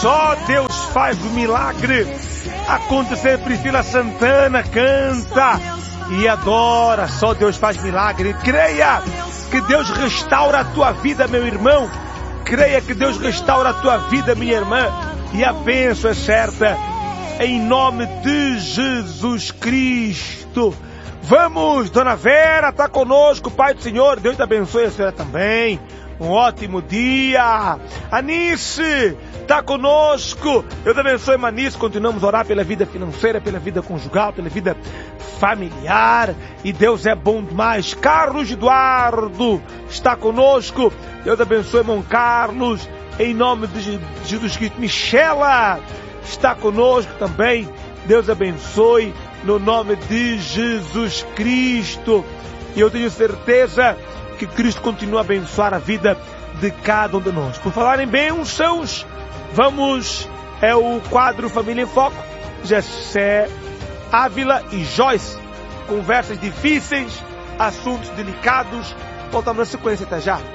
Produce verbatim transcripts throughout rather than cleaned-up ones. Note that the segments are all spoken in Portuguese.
Só Deus faz o milagre acontecer. Priscila Santana canta e adora. Só Deus faz milagre. Creia que Deus restaura a tua vida, meu irmão. Creia que Deus restaura a tua vida, minha irmã. E a bênção é certa. Em nome de Jesus Cristo. Vamos, Dona Vera, está conosco. Pai do Senhor, Deus te abençoe a senhora também. Um ótimo dia. Anice, está conosco. Deus abençoe, Manice. Continuamos a orar pela vida financeira, pela vida conjugal, pela vida familiar. E Deus é bom demais. Carlos Eduardo está conosco. Deus abençoe, irmão Carlos. Em nome de Jesus Cristo. Michela está conosco também. Deus abençoe. No nome de Jesus Cristo. E eu tenho certeza que Cristo continua a abençoar a vida de cada um de nós. Por falar em bênçãos, vamos, é o quadro Família em Foco. Jessé Ávila e Joyce. Conversas difíceis, assuntos delicados. Voltamos na sequência, até já.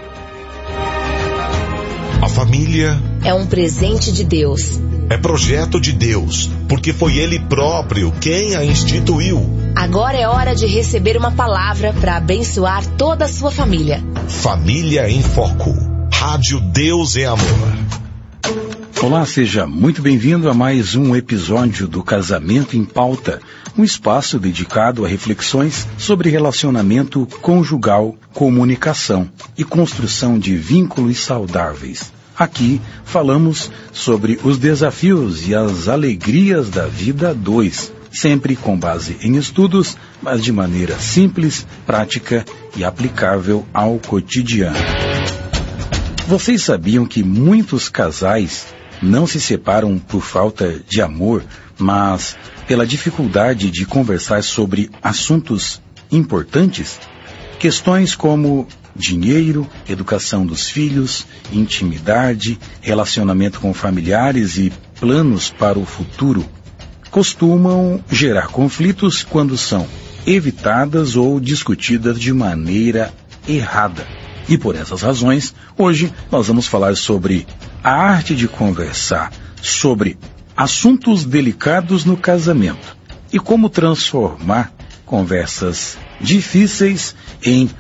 A família é um presente de Deus. É projeto de Deus, porque foi Ele próprio quem a instituiu. Agora é hora de receber uma palavra para abençoar toda a sua família. Família em Foco. Rádio Deus é Amor. Olá, seja muito bem-vindo a mais um episódio do Casamento em Pauta, um espaço dedicado a reflexões sobre relacionamento conjugal, comunicação e construção de vínculos saudáveis. Aqui falamos sobre os desafios e as alegrias da vida a dois, sempre com base em estudos, mas de maneira simples, prática e aplicável ao cotidiano. Vocês sabiam que muitos casais não se separam por falta de amor, mas pela dificuldade de conversar sobre assuntos importantes? Questões como dinheiro, educação dos filhos, intimidade, relacionamento com familiares e planos para o futuro costumam gerar conflitos quando são evitadas ou discutidas de maneira errada. E por essas razões, hoje nós vamos falar sobre a arte de conversar sobre assuntos delicados no casamento e como transformar conversas difíceis em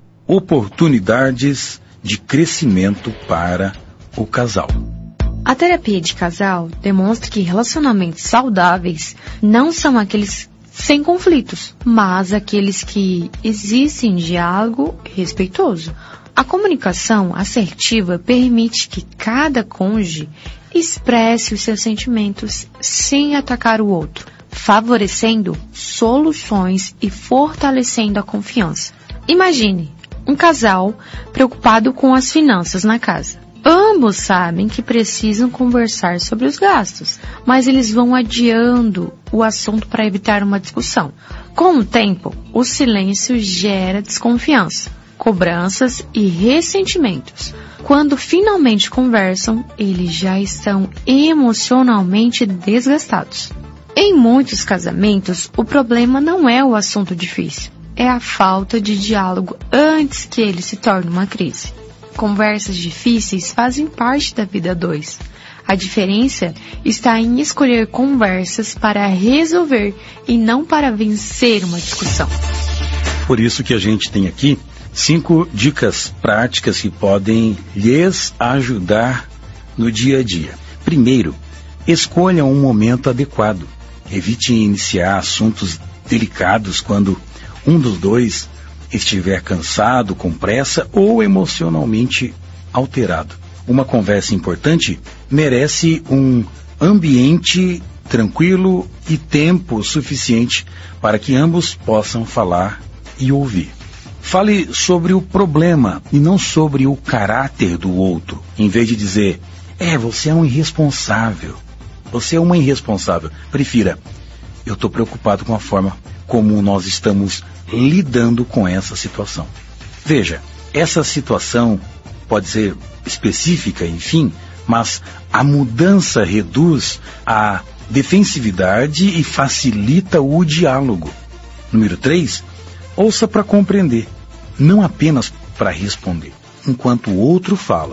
oportunidades de crescimento para o casal. A terapia de casal demonstra que relacionamentos saudáveis não são aqueles sem conflitos, mas aqueles que existem diálogo respeitoso. A comunicação assertiva permite que cada cônjuge expresse os seus sentimentos sem atacar o outro, favorecendo soluções e fortalecendo a confiança. Imagine um casal preocupado com as finanças na casa. Ambos sabem que precisam conversar sobre os gastos, mas eles vão adiando o assunto para evitar uma discussão. Com o tempo, o silêncio gera desconfiança, cobranças e ressentimentos. Quando finalmente conversam, eles já estão emocionalmente desgastados. Em muitos casamentos, o problema não é o assunto difícil, é a falta de diálogo antes que ele se torne uma crise. Conversas difíceis fazem parte da vida a dois. A diferença está em escolher conversas para resolver e não para vencer uma discussão. Por isso que a gente tem aqui cinco dicas práticas que podem lhes ajudar no dia a dia. Primeiro, escolha um momento adequado. Evite iniciar assuntos delicados quando um dos dois estiver cansado, com pressa ou emocionalmente alterado. Uma conversa importante merece um ambiente tranquilo e tempo suficiente para que ambos possam falar e ouvir. Fale sobre o problema e não sobre o caráter do outro. Em vez de dizer, é, você é um irresponsável. Você é uma irresponsável. Prefira, eu estou preocupado com a forma como nós estamos lidando com essa situação. Veja, essa situação pode ser específica, enfim, mas a mudança reduz a defensividade e facilita o diálogo. Número três, ouça para compreender, não apenas para responder. Enquanto o outro fala,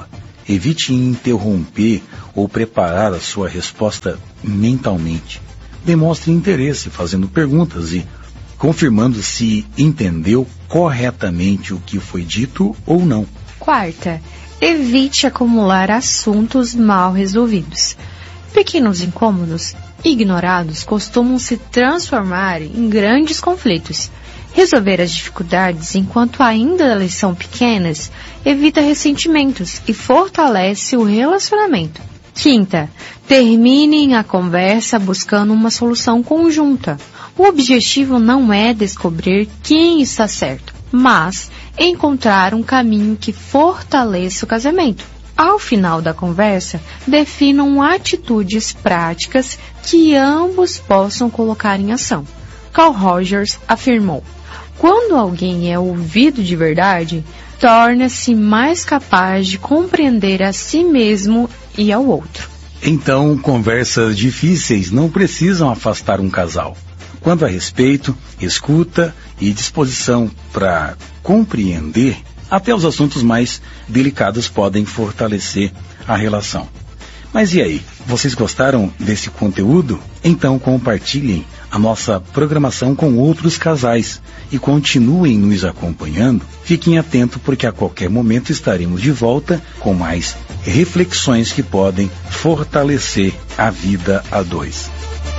Evite interromper ou preparar a sua resposta mentalmente. Demonstre interesse fazendo perguntas e confirmando se entendeu corretamente o que foi dito ou não. Quarta, evite acumular assuntos mal resolvidos. Pequenos incômodos ignorados costumam se transformar em grandes conflitos. Resolver as dificuldades enquanto ainda elas são pequenas evita ressentimentos e fortalece o relacionamento. Quinta, terminem a conversa buscando uma solução conjunta. O objetivo não é descobrir quem está certo, mas encontrar um caminho que fortaleça o casamento. Ao final da conversa, definam atitudes práticas que ambos possam colocar em ação. Carl Rogers afirmou: quando alguém é ouvido de verdade, torna-se mais capaz de compreender a si mesmo e ao outro. Então, conversas difíceis não precisam afastar um casal. Quanto a respeito, escuta e disposição para compreender, até os assuntos mais delicados podem fortalecer a relação. Mas e aí? Vocês gostaram desse conteúdo? Então compartilhem a nossa programação com outros casais e continuem nos acompanhando. Fiquem atentos porque a qualquer momento estaremos de volta com mais reflexões que podem fortalecer a vida a dois.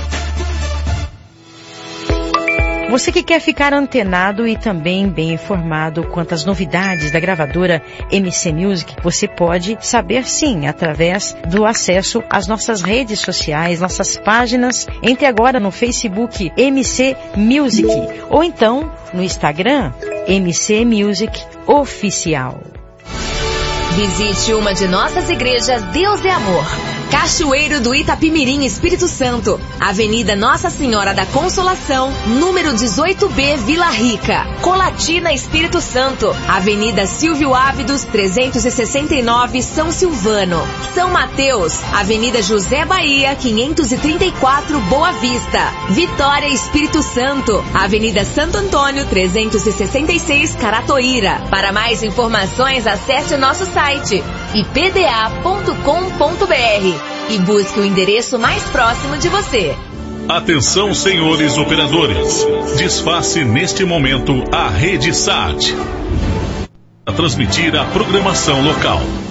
Você que quer ficar antenado e também bem informado quanto às novidades da gravadora M C Music, você pode saber sim, através do acesso às nossas redes sociais, nossas páginas. Entre agora no Facebook M C Music ou então no Instagram M C Music Oficial. Visite uma de nossas igrejas Deus é Amor. Cachoeiro do Itapimirim, Espírito Santo, Avenida Nossa Senhora da Consolação, número dezoito B, Vila Rica. Colatina, Espírito Santo, Avenida Silvio Ávidos, trezentos e sessenta e nove, São Silvano. São Mateus, Avenida José Bahia, quinhentos e trinta e quatro, Boa Vista. Vitória, Espírito Santo, Avenida Santo Antônio, trezentos e sessenta e seis, Caratoíra. Para mais informações, acesse o nosso site i p d a ponto com ponto b r e busque o endereço mais próximo de você. Atenção, senhores operadores. Desface neste momento a rede S A T a transmitir a programação local.